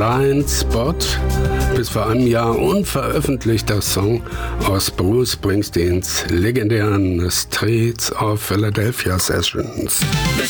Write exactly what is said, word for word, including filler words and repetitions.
Blind Spot, bis vor einem Jahr unveröffentlichter Song aus Bruce Springsteens legendären Streets of Philadelphia Sessions.